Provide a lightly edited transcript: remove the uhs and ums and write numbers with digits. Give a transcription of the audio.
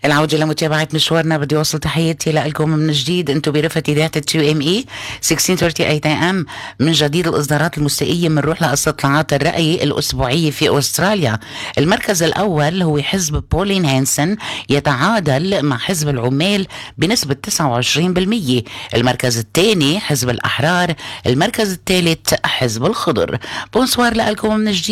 العودة لمتابعة مشوارنا. بدي أوصل تحياتي لكم من جديد. أنتم برفقة إذاعة 2ME 1638 AM. من جديد الإصدارات الموسيقية بنروح لاستطلاعات الرأي الأسبوعية في أستراليا. المركز الأول هو حزب بولين هانسن يتعادل مع حزب العمال بنسبة 29%. المركز الثاني حزب الأحرار. المركز الثالث حزب الخضر. بونسوار لكم من جديد.